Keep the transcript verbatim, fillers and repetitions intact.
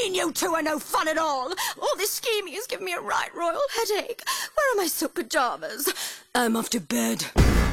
mean you two are no fun at all? All this scheming has given me a right royal headache. Where are my silk pyjamas? I'm off to bed.